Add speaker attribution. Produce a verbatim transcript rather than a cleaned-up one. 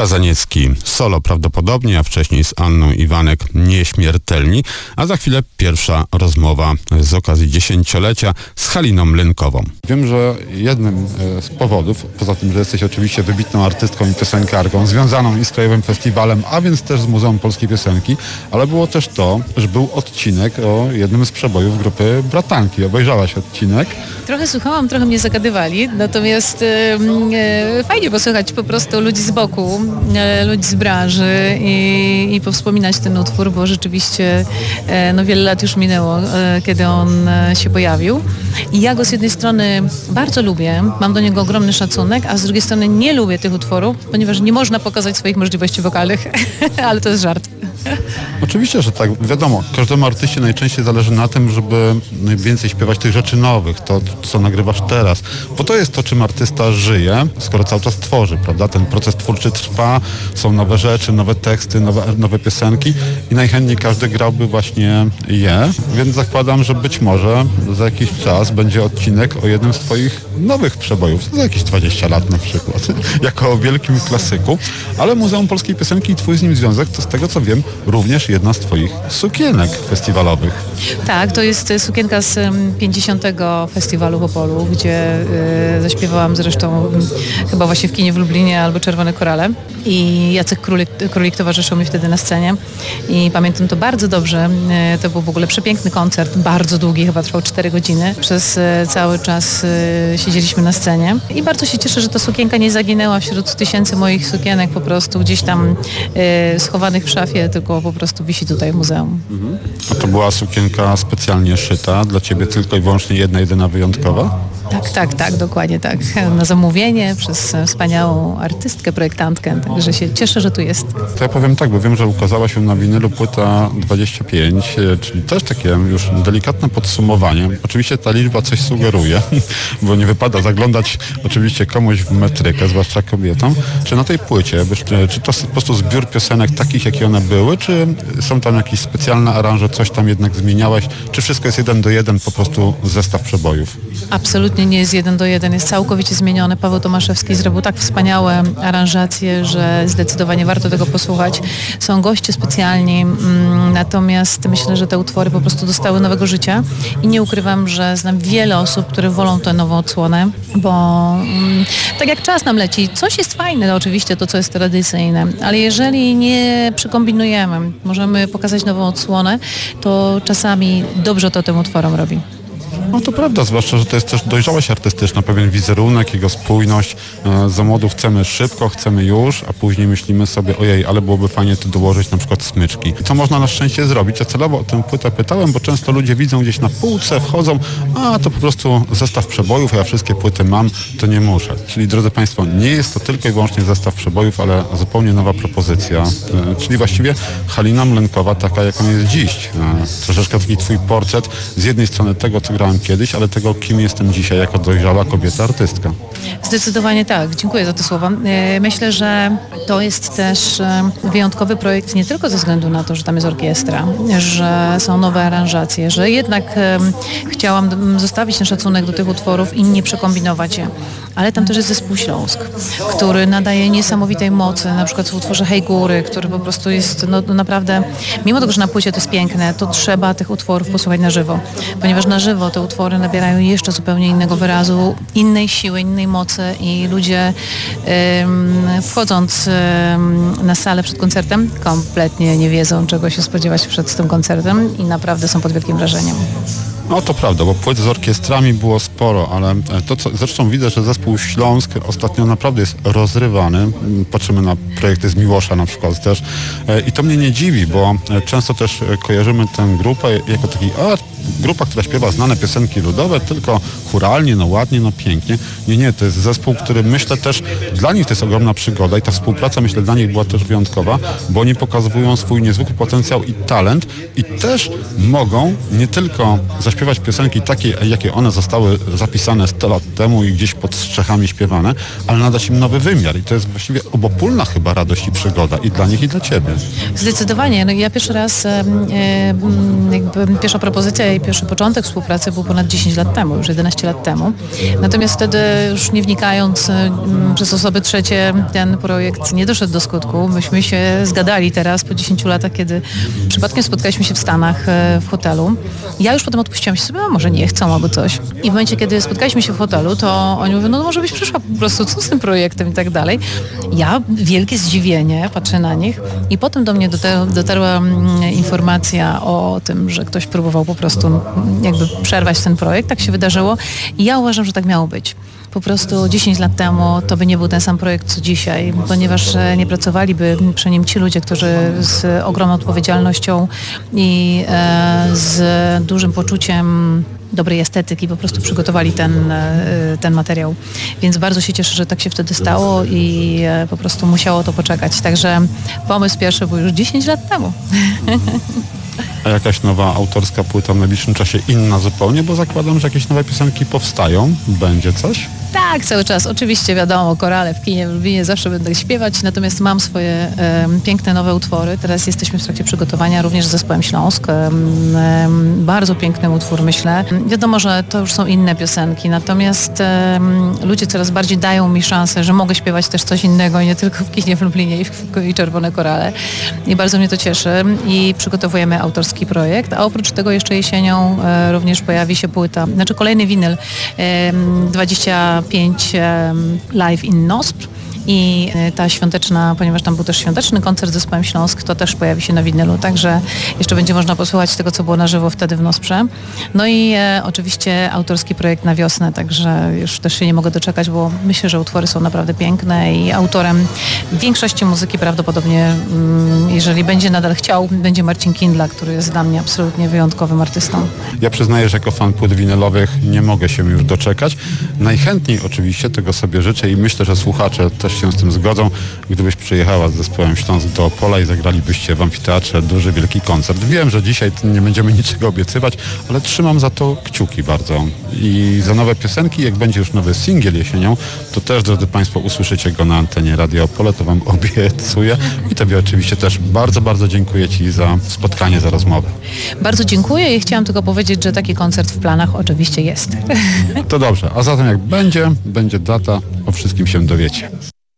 Speaker 1: Kazaniecki solo prawdopodobnie, a wcześniej z Anną Iwanek Nieśmiertelni, a za chwilę pierwsza rozmowa z okazji dziesięciolecia z Haliną Mlynkową. Wiem, że jednym z powodów, poza tym, że jesteś oczywiście wybitną artystką i piosenkarką, związaną i z Krajowym Festiwalem, a więc też z Muzeum Polskiej Piosenki, ale było też to, że był odcinek o jednym z przebojów grupy Bratanki. Obejrzałaś odcinek?
Speaker 2: Trochę słuchałam, trochę mnie zagadywali, natomiast e, e, fajnie posłuchać po prostu ludzi z boku, e, ludzi z branży i, i powspominać ten utwór, bo rzeczywiście e, no wiele lat już minęło, e, kiedy on e, się pojawił. I ja go z jednej strony bardzo lubię, mam do niego ogromny szacunek, a z drugiej strony nie lubię tych utworów, ponieważ nie można pokazać swoich możliwości wokalnych, ale to jest żart.
Speaker 1: Oczywiście, że tak. Wiadomo, każdemu artyście najczęściej zależy na tym, żeby najwięcej śpiewać tych rzeczy nowych, to co nagrywasz teraz. Bo to jest to, czym artysta żyje, skoro cały czas tworzy, prawda? Ten proces twórczy trwa, są nowe rzeczy, nowe teksty, nowe, nowe piosenki i najchętniej każdy grałby właśnie je. Więc zakładam, że być może za jakiś czas będzie odcinek o jednym z twoich nowych przebojów, za jakieś dwadzieścia lat na przykład, jako o wielkim klasyku. Ale Muzeum Polskiej Piosenki i twój z nim związek to z tego, co wiem, również jedna z twoich sukienek festiwalowych.
Speaker 2: Tak, to jest sukienka z pięćdziesiątego Festiwalu w Opolu, gdzie y, zaśpiewałam zresztą y, chyba właśnie w kinie w Lublinie albo Czerwone Korale i Jacek Królik, Królik towarzyszył mi wtedy na scenie i pamiętam to bardzo dobrze. Y, to był w ogóle przepiękny koncert, bardzo długi, chyba trwał cztery godziny. Przez y, cały czas y, siedzieliśmy na scenie i bardzo się cieszę, że ta sukienka nie zaginęła wśród tysięcy moich sukienek po prostu gdzieś tam y, schowanych w szafie, tylko po prostu wisi tutaj w muzeum.
Speaker 1: Mhm. A to była sukienka specjalnie szyta dla ciebie, tylko i wyłącznie jedna, jedyna wyjątkowa?
Speaker 2: Tak, tak, tak, dokładnie tak. Na zamówienie przez wspaniałą artystkę, projektantkę, także się cieszę, że tu jest.
Speaker 1: To ja powiem tak, bo wiem, że ukazała się na winylu płyta dwadzieścia pięć, czyli też takie już delikatne podsumowanie. Oczywiście ta liczba coś sugeruje, bo nie wypada zaglądać oczywiście komuś w metrykę, zwłaszcza kobietom. Czy na tej płycie, czy to po prostu zbiór piosenek takich, jakie one były, czy są tam jakieś specjalne aranże, coś tam jednak zmieniałaś, czy wszystko jest jeden do jeden, po prostu zestaw przebojów?
Speaker 2: Absolutnie nie jest jeden do jeden, jest całkowicie zmienione. Paweł Tomaszewski zrobił tak wspaniałe aranżacje, że zdecydowanie warto tego posłuchać. Są goście specjalni, mm, natomiast myślę, że te utwory po prostu dostały nowego życia i nie ukrywam, że znam wiele osób, które wolą tę nową odsłonę, bo mm, tak jak czas nam leci, coś jest fajne, no oczywiście to, co jest tradycyjne, ale jeżeli nie przykombinujemy, możemy pokazać nową odsłonę, to czasami dobrze to tym utworom robi.
Speaker 1: No to prawda, zwłaszcza, że to jest też dojrzałość artystyczna, pewien wizerunek, jego spójność. E, za młodu chcemy szybko, chcemy już, a później myślimy sobie, ojej, ale byłoby fajnie tu dołożyć na przykład smyczki. I to można na szczęście zrobić. Ja celowo o tę płytę pytałem, bo często ludzie widzą gdzieś na półce, wchodzą, a to po prostu zestaw przebojów, ja wszystkie płyty mam, to nie muszę. Czyli drodzy Państwo, nie jest to tylko i wyłącznie zestaw przebojów, ale zupełnie nowa propozycja. E, czyli właściwie Halina Mlynkowa, taka jaką jest dziś. E, troszeczkę taki twój portret, z jednej strony tego, co grałem kiedyś, ale tego, kim jestem dzisiaj jako dojrzała kobieta artystka.
Speaker 2: Zdecydowanie tak. Dziękuję za te słowa. Myślę, że to jest też wyjątkowy projekt nie tylko ze względu na to, że tam jest orkiestra, że są nowe aranżacje, że jednak chciałam zostawić ten szacunek do tych utworów i nie przekombinować je. Ale tam też jest zespół Śląsk, który nadaje niesamowitej mocy, na przykład w utworze Hej Góry, który po prostu jest no, naprawdę, mimo tego, że na płycie to jest piękne, to trzeba tych utworów posłuchać na żywo, ponieważ na żywo te utwory nabierają jeszcze zupełnie innego wyrazu, innej siły, innej mocy i ludzie ym, wchodząc ym, na salę przed koncertem kompletnie nie wiedzą, czego się spodziewać przed tym koncertem i naprawdę są pod wielkim wrażeniem.
Speaker 1: No to prawda, bo płyt z orkiestrami było sporo, ale to co, zresztą widzę, że zespół Śląsk ostatnio naprawdę jest rozrywany. Patrzymy na projekty z Miłosza na przykład też i to mnie nie dziwi, bo często też kojarzymy tę grupę jako taki, a grupa, która śpiewa znane piosenki ludowe, tylko chóralnie, no ładnie, no pięknie. Nie, nie, to jest zespół, który myślę też, dla nich to jest ogromna przygoda i ta współpraca myślę dla nich była też wyjątkowa, bo oni pokazują swój niezwykły potencjał i talent i też mogą nie tylko zaśpiewać piosenki takie, jakie one zostały zapisane sto lat temu i gdzieś pod strzechami śpiewane, ale nadać im nowy wymiar i to jest właściwie obopólna chyba radość i przygoda i dla nich i dla ciebie.
Speaker 2: Zdecydowanie. No ja pierwszy raz, e, jakby pierwsza propozycja i pierwszy początek współpracy był ponad dziesięć lat temu, już jedenaście lat temu. Natomiast wtedy już nie wnikając mm, przez osoby trzecie ten projekt nie doszedł do skutku. Myśmy się zgadali teraz po dziesięciu latach, kiedy przypadkiem spotkaliśmy się w Stanach w hotelu. Ja już potem odpuściłam się sobie, no może nie chcą albo coś. I w momencie, kiedy spotkaliśmy się w hotelu, to oni mówią, no może byś przyszła po prostu, co z tym projektem i tak dalej. Ja wielkie zdziwienie, patrzę na nich i potem do mnie dotarła, dotarła informacja o tym, że ktoś próbował po prostu jakby przerwać ten projekt. Tak się wydarzyło i ja uważam, że tak miało być. Po prostu dziesięć lat temu to by nie był ten sam projekt co dzisiaj, ponieważ nie pracowaliby przy nim ci ludzie, którzy z ogromną odpowiedzialnością i e, z dużym poczuciem dobrej estetyki po prostu przygotowali ten, ten materiał. Więc bardzo się cieszę, że tak się wtedy stało i po prostu musiało to poczekać. Także pomysł pierwszy był już dziesięć lat temu.
Speaker 1: A jakaś nowa autorska płyta w najbliższym czasie inna zupełnie, bo zakładam, że jakieś nowe piosenki powstają. Będzie coś?
Speaker 2: Tak, cały czas. Oczywiście wiadomo, korale w kinie w Lublinie zawsze będę śpiewać, natomiast mam swoje e, piękne nowe utwory. Teraz jesteśmy w trakcie przygotowania również z zespołem Śląsk. E, e, bardzo piękny utwór, myślę. Wiadomo, że to już są inne piosenki, natomiast e, ludzie coraz bardziej dają mi szansę, że mogę śpiewać też coś innego i nie tylko w kinie w Lublinie i, w, i Czerwone Korale. I bardzo mnie to cieszy i przygotowujemy autorski projekt, a oprócz tego jeszcze jesienią e, również pojawi się płyta, znaczy kolejny winyl e, dwadzieścia pięć Live in Nosp i ta świąteczna, ponieważ tam był też świąteczny koncert z zespołem Śląsk, to też pojawi się na winylu, także jeszcze będzie można posłuchać tego, co było na żywo wtedy w Nosprze. No i e, oczywiście autorski projekt na wiosnę, także już też się nie mogę doczekać, bo myślę, że utwory są naprawdę piękne i autorem większości muzyki prawdopodobnie, mm, jeżeli będzie nadal chciał, będzie Marcin Kindla, który jest dla mnie absolutnie wyjątkowym artystą.
Speaker 1: Ja przyznaję, że jako fan płyt winylowych nie mogę się już doczekać. Najchętniej oczywiście tego sobie życzę i myślę, że słuchacze też się z tym zgodzą, gdybyś przyjechała z zespołem Śląsk do Opola i zagralibyście w amfiteatrze duży, wielki koncert. Wiem, że dzisiaj nie będziemy niczego obiecywać, ale trzymam za to kciuki bardzo. I za nowe piosenki, jak będzie już nowy singiel jesienią, to też, drodzy Państwo, usłyszycie go na antenie Radia Opole, to Wam obiecuję. I Tobie oczywiście też bardzo, bardzo dziękuję Ci za spotkanie, za rozmowę.
Speaker 2: Bardzo dziękuję i chciałam tylko powiedzieć, że taki koncert w planach oczywiście jest.
Speaker 1: To dobrze, a zatem jak będzie, będzie data, o wszystkim się dowiecie.